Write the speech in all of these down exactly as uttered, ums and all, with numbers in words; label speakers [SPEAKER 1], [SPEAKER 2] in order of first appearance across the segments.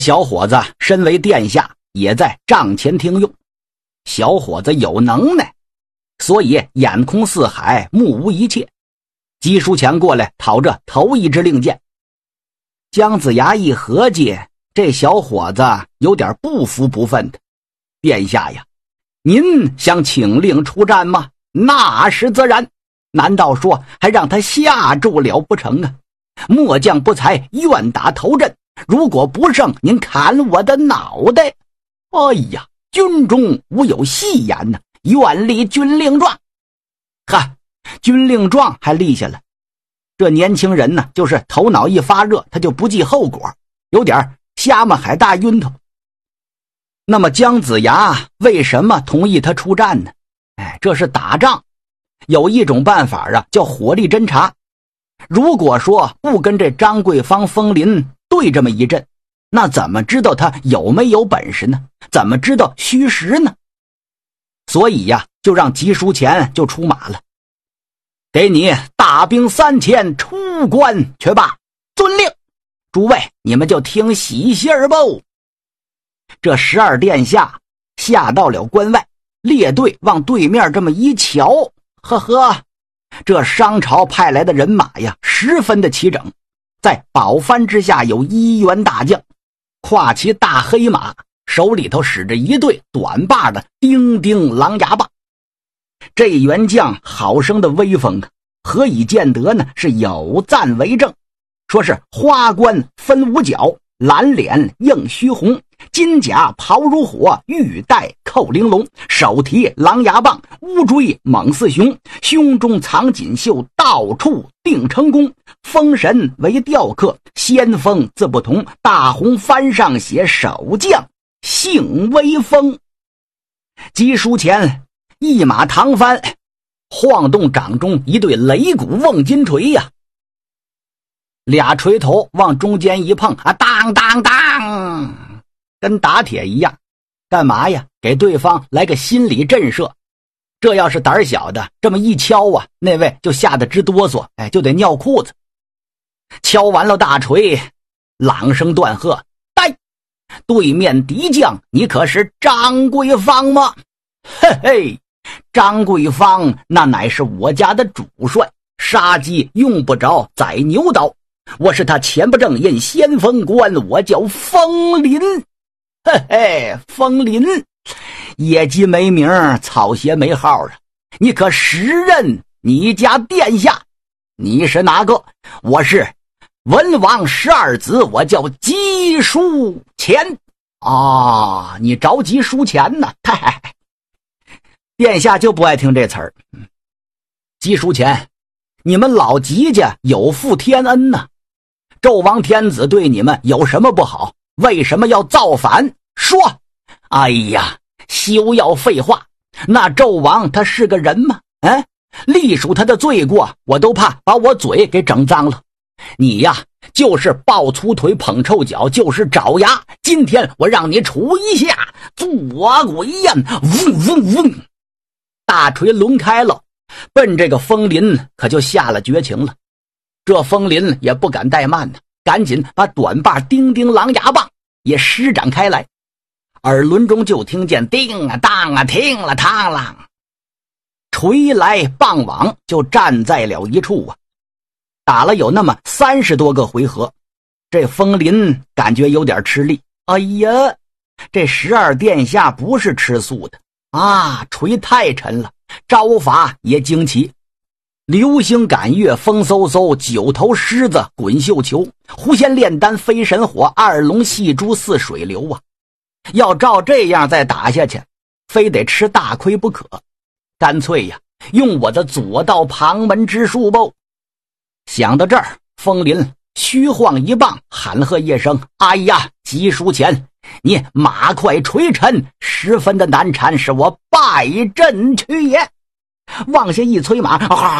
[SPEAKER 1] 小伙子身为殿下，也在帐前听用。小伙子有能耐，所以眼空四海，目无一切。姬书前过来讨着头一支令箭。姜子牙一合计，这小伙子有点不服不忿的。殿下呀，您想请令出战吗？那是自然，难道说还让他下注了不成啊？末将不才，愿打头阵，如果不胜，您砍我的脑袋。哎呀，军中无有戏言呢，愿立军令状。哈，军令状还立下了。这年轻人呢，就是头脑一发热，他就不计后果，有点瞎嘛海大晕头。那么姜子牙为什么同意他出战呢？哎，这是打仗，有一种办法啊，叫火力侦察。如果说不跟这张桂芳、风林对这么一阵，那怎么知道他有没有本事呢？怎么知道虚实呢？所以呀，就让姬书前就出马了，给你大兵三千，出关去吧。遵令。诸位，你们就听喜信儿吧。这十二殿下下到了关外，列队往对面这么一瞧，呵呵，这商朝派来的人马呀，十分的齐整。在宝幡之下有一员大将，跨骑大黑马，手里头使着一对短把的叮叮狼牙棒。这员将好生的威风啊，何以见得呢？是有赞为证，说是花冠分五角，蓝脸映虚红，金甲袍如火，玉带扣玲珑，手提狼牙棒，乌锥猛似熊，胸中藏锦绣，到处定成功。封神为雕刻，仙风自不同，大红幡上写守将姓威风。姬书前一马唐帆，晃动掌中一对擂鼓瓮金锤呀、啊，俩锤头往中间一碰啊，当当当，跟打铁一样。干嘛呀？给对方来个心理震慑。这要是胆小的，这么一敲啊，那位就吓得直哆嗦，哎，就得尿裤子。敲完了大锤，朗声断喝：呆！对面敌将，你可是张桂芳吗？嘿嘿，张桂芳那乃是我家的主帅，杀鸡用不着宰牛刀。我是他前不正印先锋官，我叫风林。嘿嘿，风林，野鸡没名，草鞋没号啊！你可识认你家殿下？你是哪个？我是文王十二子，我叫姬书前。啊，你着急输钱呢？嗨，殿下就不爱听这词儿。姬书前，你们老姬家有负天恩呢。纣王天子对你们有什么不好？为什么要造反？说！哎呀，休要废话，那纣王他是个人吗？哎，隶属他的罪过，我都怕把我嘴给整脏了。你呀，就是抱粗腿捧臭脚，就是爪牙。今天我让你处一下，做鬼呀！嗡嗡嗡，大锤抡开了，奔这个风林可就下了绝情了。这风林也不敢怠慢呢，赶紧把短把叮叮狼牙棒也施展开来。耳轮中就听见叮啊当啊听了汤了，锤来棒往，就站在了一处啊。打了有那么三十多个回合，这风林感觉有点吃力。哎呀，这十二殿下不是吃素的啊，锤太沉了，招法也惊奇。流星赶月，风嗖嗖，九头狮子滚绣球，狐仙炼丹飞神火，二龙戏珠似水流啊！要照这样再打下去，非得吃大亏不可。干脆呀，用我的左道旁门之术吧。想到这儿，风林虚晃一棒，喊喝一声：哎呀，姬书前，你马快锤沉，十分的难缠，使我败阵去也。往下一催马，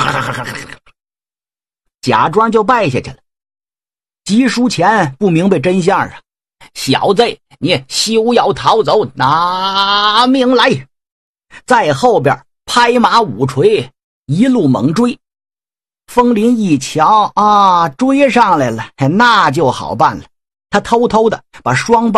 [SPEAKER 1] 假装就败下去了。姬书前不明白真相啊，小子，你休要逃走，拿命来！在后边拍马舞锤，一路猛追。风林一瞧啊，追上来了，那就好办了。他偷偷的把双棒